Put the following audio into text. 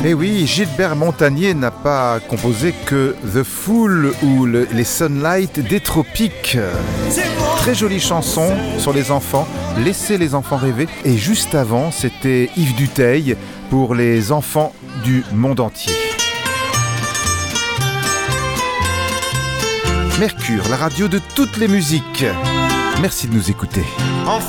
Et oui, Gilbert Montagné n'a pas composé que The Fool ou les Sunlight des Tropiques. Très jolie chanson sur les enfants, laissez les enfants rêver. Et juste avant, c'était Yves Duteil pour les enfants du monde entier. Mercure, la radio de toutes les musiques. Merci de nous écouter. Enfant